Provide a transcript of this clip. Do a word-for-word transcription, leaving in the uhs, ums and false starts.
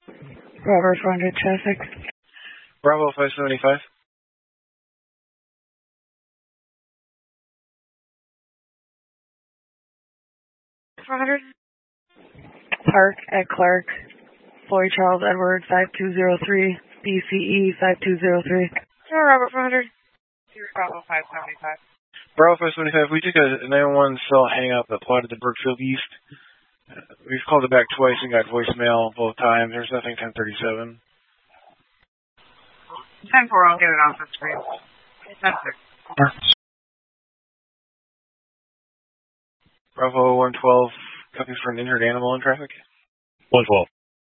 Robert four hundred traffic. Bravo five seventy-five. four hundred. Park at Clark. Floyd Charles Edward five two zero three. B C E five two zero three. Sure, Robert four hundred. Bravo five seventy-five. Bravo five seventy-five. We took a nine one one cell hang up that plotted to Brookfield East. Uh, we've called it back twice and got voicemail both times. There's nothing ten thirty-seven. ten four, I'll get it off the screen. ten six. Bravo one twelve. Copy for an injured animal in traffic. one twelve.